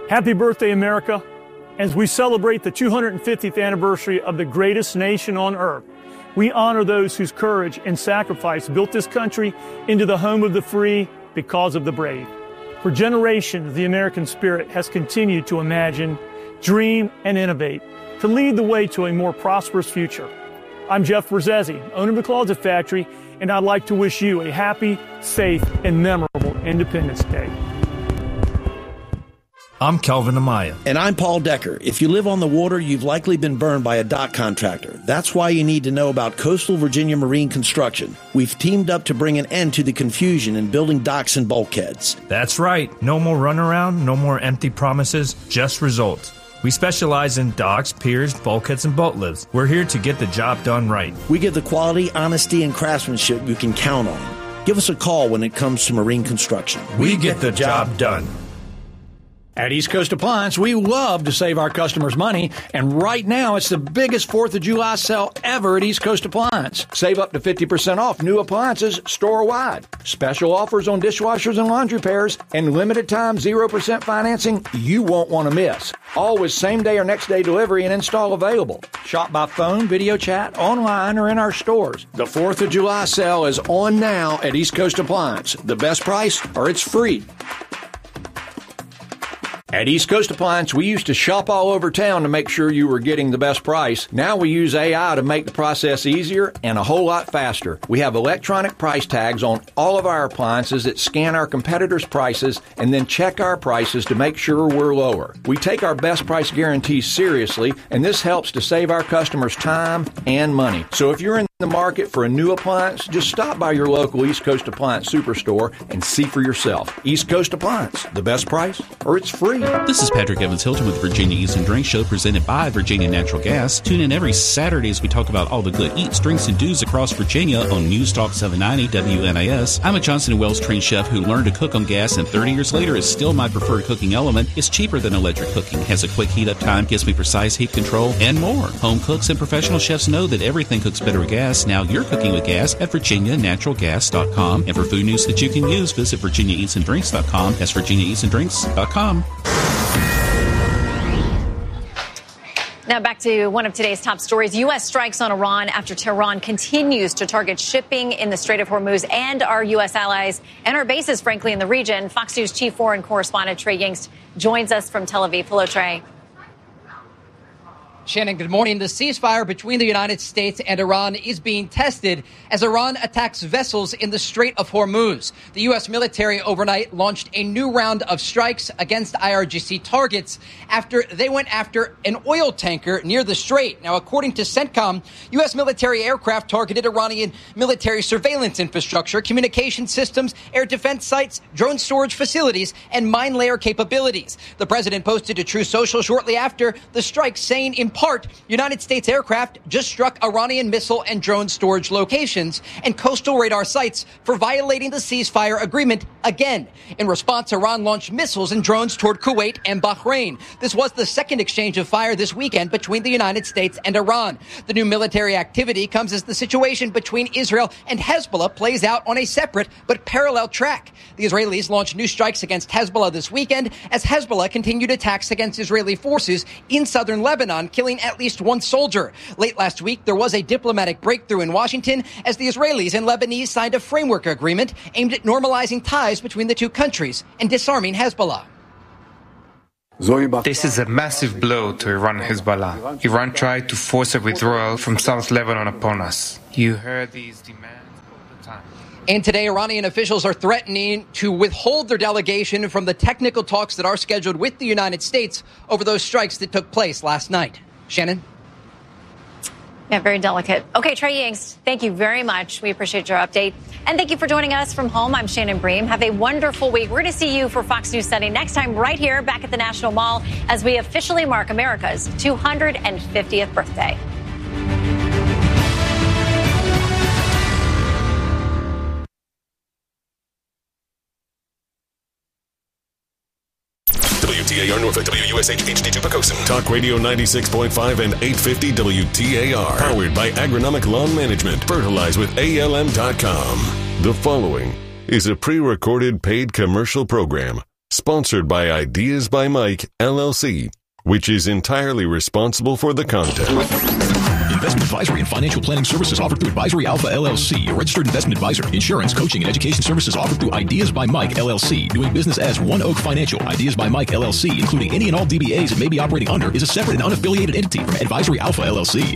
Happy birthday, America. As we celebrate the 250th anniversary of the greatest nation on earth, we honor those whose courage and sacrifice built this country into the home of the free because of the brave. For generations, the American spirit has continued to imagine, dream, and innovate to lead the way to a more prosperous future. I'm Jeff Brzezzi, owner of the Closet Factory, and I'd like to wish you a happy, safe, and memorable Independence Day. I'm Calvin Amaya. And I'm Paul Decker. If you live on the water, you've likely been burned by a dock contractor. That's why you need to know about Coastal Virginia Marine Construction. We've teamed up to bring an end to the confusion in building docks and bulkheads. That's right. No more runaround, no more empty promises, just results. We specialize in docks, piers, bulkheads, and boat lifts. We're here to get the job done right. We give the quality, honesty, and craftsmanship you can count on. Give us a call when it comes to marine construction. We get the job done. At East Coast Appliance, we love to save our customers money, and right now it's the biggest 4th of July sale ever at East Coast Appliance. Save up to 50% off new appliances store-wide. Special offers on dishwashers and laundry pairs, and limited time 0% financing you won't want to miss. All with same-day or next-day delivery and install available. Shop by phone, video chat, online, or in our stores. The 4th of July sale is on now at East Coast Appliance. The best price, or it's free. At East Coast Appliance, we used to shop all over town to make sure you were getting the best price. Now we use AI to make the process easier and a whole lot faster. We have electronic price tags on all of our appliances that scan our competitors' prices and then check our prices to make sure we're lower. We take our best price guarantees seriously, and this helps to save our customers time and money. So if you're in the market for a new appliance, just stop by your local East Coast Appliance Superstore and see for yourself. East Coast Appliance, the best price, or it's free. This is Patrick Evans Hilton with Virginia Eats and Drinks Show, presented by Virginia Natural Gas. Tune in every Saturday as we talk about all the good eats, drinks, and do's across Virginia on News Talk 790 WNAS. I'm a Johnson & Wells trained chef who learned to cook on gas, and 30 years later is still my preferred cooking element. It's cheaper than electric cooking, has a quick heat-up time, gives me precise heat control, and more. Home cooks and professional chefs know that everything cooks better with gas. Now you're cooking with gas at virginianaturalgas.com. And for food news that you can use, visit virginiaeatsanddrinks.com. That's virginiaeatsanddrinks.com. Now back to one of today's top stories. U.S. strikes on Iran after Tehran continues to target shipping in the Strait of Hormuz and our U.S. allies and our bases, frankly, in the region. Fox News chief foreign correspondent Trey Yingst joins us from Tel Aviv. Hello, Trey. Shannon, good morning. The ceasefire between the United States and Iran is being tested as Iran attacks vessels in the Strait of Hormuz. The U.S. military overnight launched a new round of strikes against IRGC targets after they went after an oil tanker near the strait. Now, according to CENTCOM, U.S. military aircraft targeted Iranian military surveillance infrastructure, communication systems, air defense sites, drone storage facilities, and mine layer capabilities. The president posted to Truth Social shortly after the strike, saying in part, United States aircraft just struck Iranian missile and drone storage locations and coastal radar sites for violating the ceasefire agreement again. In response, Iran launched missiles and drones toward Kuwait and Bahrain. This was the second exchange of fire this weekend between the United States and Iran. The new military activity comes as the situation between Israel and Hezbollah plays out on a separate but parallel track. The Israelis launched new strikes against Hezbollah this weekend as Hezbollah continued attacks against Israeli forces in southern Lebanon, killing at least one soldier. Late last week, there was a diplomatic breakthrough in Washington as the Israelis and Lebanese signed a framework agreement aimed at normalizing ties between the two countries and disarming Hezbollah. This is a massive blow to Iran and Hezbollah. Iran tried to force a withdrawal from South Lebanon upon us. You heard these demands all the time. And today, Iranian officials are threatening to withhold their delegation from the technical talks that are scheduled with the United States over those strikes that took place last night. Shannon? Yeah, very delicate. Okay, Trey Yingst, thank you very much. We appreciate your update. And thank you for joining us from home. I'm Shannon Bream. Have a wonderful week. We're going to see you for Fox News Sunday next time right here back at the National Mall as we officially mark America's 250th birthday. WTAR Norfolk, WUSH HD2 Pocosin. Talk Radio 96.5 and 850 WTAR. Powered by Agronomic Lawn Management. Fertilize with ALM.com. The following is a pre-recorded paid commercial program Sponsored by Ideas by Mike, LLC, which is entirely responsible for the content. Investment advisory and financial planning services offered through Advisory Alpha LLC, a registered investment advisor. Insurance, coaching, and education services offered through Ideas by Mike LLC. Doing business as One Oak Financial. Ideas by Mike LLC, including any and all DBAs it may be operating under, is a separate and unaffiliated entity from Advisory Alpha LLC.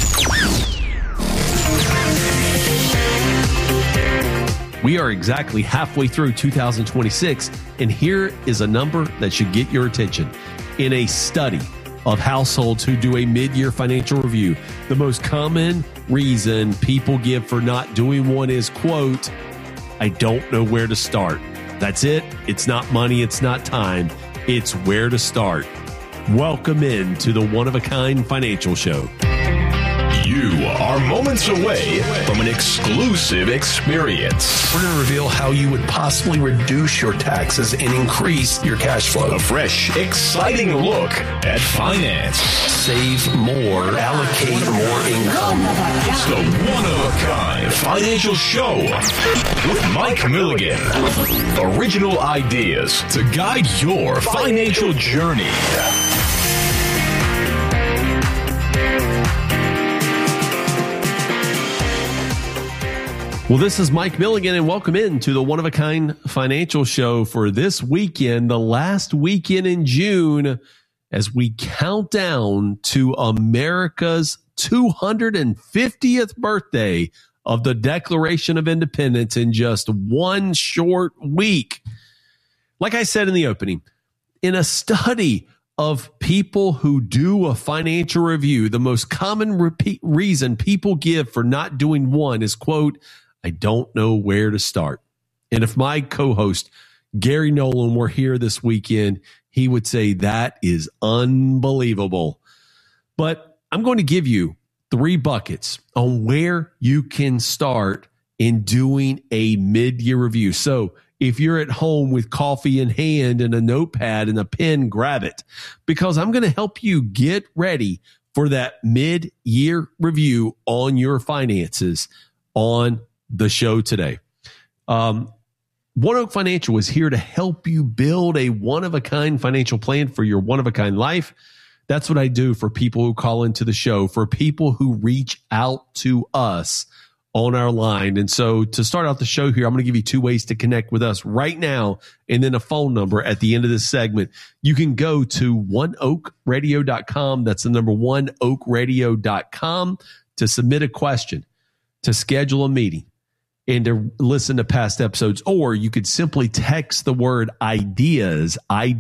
We are exactly halfway through 2026, and here is a number that should get your attention. In a study of households who do a mid-year financial review, the most common reason people give for not doing one is, quote, I don't know where to start. That's it. It's not money. It's not time. It's where to start. Welcome in to the One-of-a-Kind Financial Show. You are moments away from an exclusive experience. We're going to reveal how you would possibly reduce your taxes and increase your cash flow. A fresh, exciting look at finance. Save more, allocate more income. It's the One-of-a-Kind Financial Show with Mike Milligan. Original ideas to guide your financial journey. Well, this is Mike Milligan, and welcome in to the One-of-a-Kind Financial Show for this weekend, the last weekend in June, as we count down to America's 250th birthday of the Declaration of Independence in just one short week. Like I said in the opening, in a study of people who do a financial review, the most common reason people give for not doing one is, quote, I don't know where to start. And if my co-host, Gary Nolan, were here this weekend, he would say that is unbelievable. But I'm going to give you 3 buckets on where you can start in doing a mid-year review. So if you're at home with coffee in hand and a notepad and a pen, grab it, because I'm going to help you get ready for that mid-year review on your finances on the show today. One Oak Financial is here to help you build a one-of-a-kind financial plan for your one-of-a-kind life. That's what I do for people who call into the show, for people who reach out to us on our line. And so to start out the show here, I'm going to give you 2 ways to connect with us right now, and then a phone number at the end of this segment. You can go to oneoakradio.com. That's the number oneoakradio.com to submit a question, to schedule a meeting, and to listen to past episodes. Or you could simply text the word IDEAS,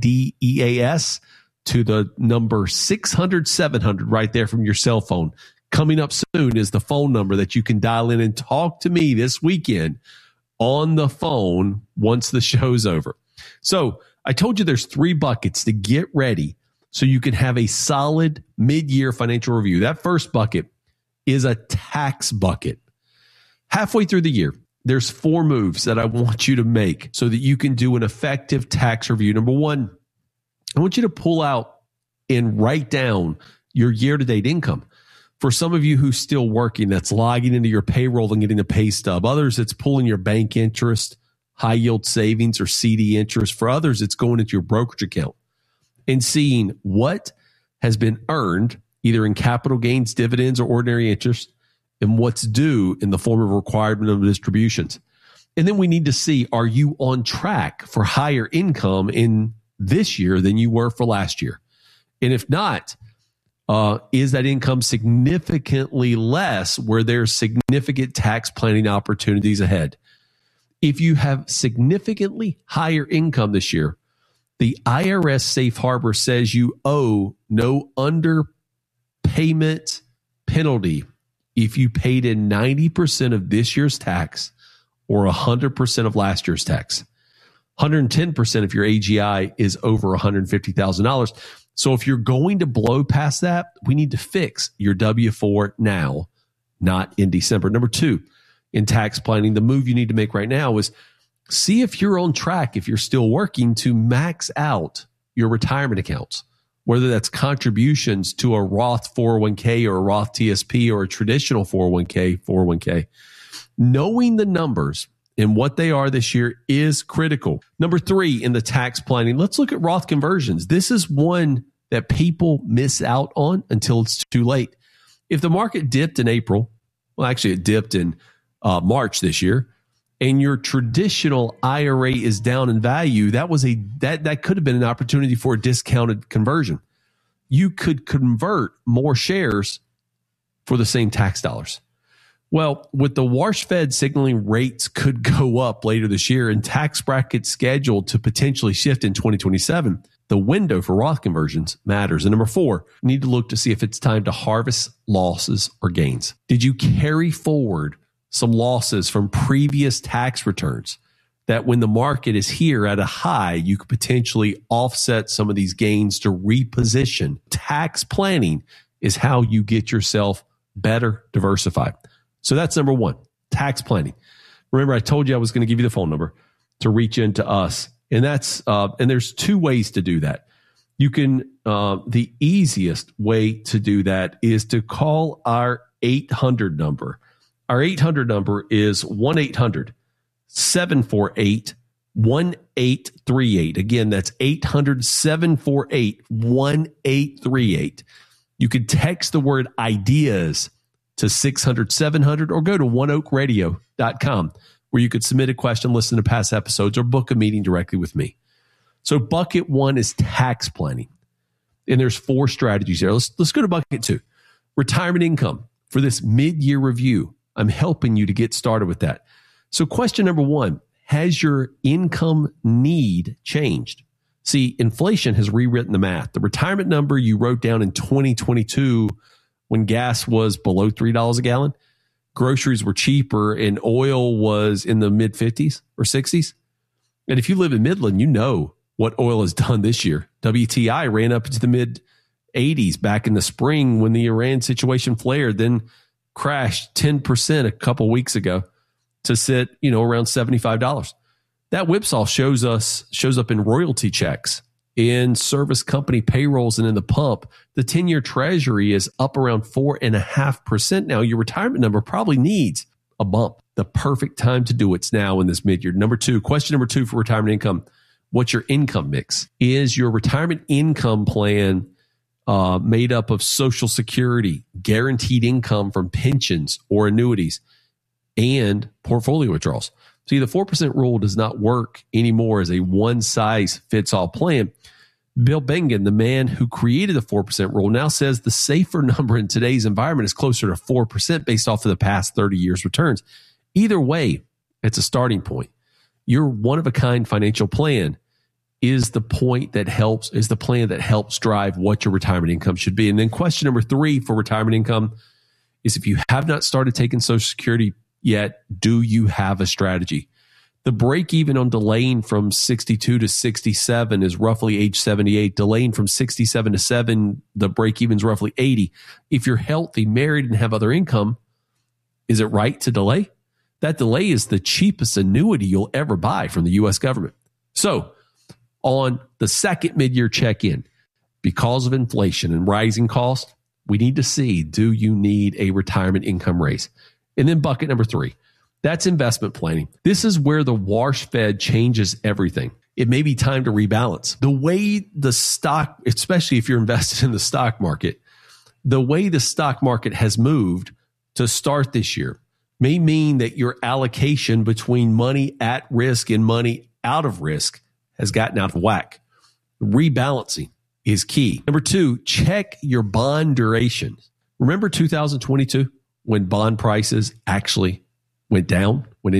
IDEAS, to the number 600-700 right there from your cell phone. Coming up soon is the phone number that you can dial in and talk to me this weekend on the phone once the show's over. So I told you there's 3 buckets to get ready so you can have a solid mid-year financial review. That first bucket is a tax bucket. Halfway through the year, there's 4 moves that I want you to make so that you can do an effective tax review. Number 1, I want you to pull out and write down your year-to-date income. For some of you who's still working, that's logging into your payroll and getting a pay stub. Others, it's pulling your bank interest, high-yield savings, or CD interest. For others, it's going into your brokerage account and seeing what has been earned, either in capital gains, dividends, or ordinary interest, and what's due in the form of required minimum distributions. And then we need to see, are you on track for higher income in this year than you were for last year? And if not, is that income significantly less where there's significant tax planning opportunities ahead? If you have significantly higher income this year, the IRS safe harbor says you owe no underpayment penalty if you paid in 90% of this year's tax or 100% of last year's tax. 110% if your AGI is over $150,000. So if you're going to blow past that, we need to fix your W-4 now, not in December. Number 2, in tax planning, the move you need to make right now is see if you're on track, if you're still working, to max out your retirement accounts, whether that's contributions to a Roth 401k or a Roth TSP or a traditional 401k. Knowing the numbers and what they are this year is critical. Number 3 in the tax planning, let's look at Roth conversions. This is one that people miss out on until it's too late. If the market dipped in April, well, actually it dipped in March this year, and your traditional IRA is down in value, that could have been an opportunity for a discounted conversion. You could convert more shares for the same tax dollars. Well, with the Warsh Fed signaling rates could go up later this year and tax brackets scheduled to potentially shift in 2027, the window for Roth conversions matters. And number 4, you need to look to see if it's time to harvest losses or gains. Did you carry forward some losses from previous tax returns that when the market is here at a high, you could potentially offset some of these gains to reposition? Tax planning is how you get yourself better diversified. So that's number 1, tax planning. Remember, I told you I was going to give you the phone number to reach into us. And that's and there's 2 ways to do that. You can the easiest way to do that is to call our 800 number. Our 800 number is 1-800-748-1838. Again, that's 800-748-1838. You can text the word ideas to 600-700 or go to oneoakradio.com where you could submit a question, listen to past episodes, or book a meeting directly with me. So bucket 1 is tax planning. And there's 4 strategies there. Let's go to bucket 2. Retirement income. For this mid-year review, I'm helping you to get started with that. So question number 1, has your income need changed? See, inflation has rewritten the math. The retirement number you wrote down in 2022 when gas was below $3 a gallon, groceries were cheaper, and oil was in the mid-50s or 60s. And if you live in Midland, you know what oil has done this year. WTI ran up into the mid-80s back in the spring when the Iran situation flared, then crashed 10% a couple weeks ago to sit, around $75. That whipsaw shows up in royalty checks, in service company payrolls, and in the pump. The 10-year treasury is up around 4.5% now. Your retirement number probably needs a bump. The perfect time to do it's now in this mid-year. Question number 2 for retirement income. What's your income mix? Is your retirement income plan made up of Social Security, guaranteed income from pensions or annuities, and portfolio withdrawals? See, the 4% rule does not work anymore as a one-size-fits-all plan. Bill Bengen, the man who created the 4% rule, now says the safer number in today's environment is closer to 4% based off of the past 30 years' returns. Either way, it's a starting point. Your one-of-a-kind financial plan is the plan that helps drive what your retirement income should be. And then question number 3 for retirement income is, if you have not started taking Social Security yet, do you have a strategy? The break even on delaying from 62 to 67 is roughly age 78. Delaying from 67 to 7, the break even is roughly 80. If you're healthy, married, and have other income, is it right to delay? That delay is the cheapest annuity you'll ever buy from the U.S. government. So on the second mid-year check-in, because of inflation and rising costs, we need to see, do you need a retirement income raise? And then bucket number 3, that's investment planning. This is where the Warsh Fed changes everything. It may be time to rebalance. The way the stock, especially if you're invested in the stock market, the way the stock market has moved to start this year may mean that your allocation between money at risk and money out of risk has gotten out of whack. Rebalancing is key. Number 2, check your bond duration. Remember 2022? When bond prices actually went down, when